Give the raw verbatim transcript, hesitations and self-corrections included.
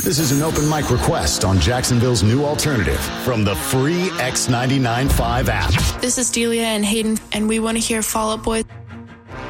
This is an open mic request on Jacksonville's new alternative from the free X ninety-nine point five app. This is Delia and Hayden, and we want to hear Fall Out Boy.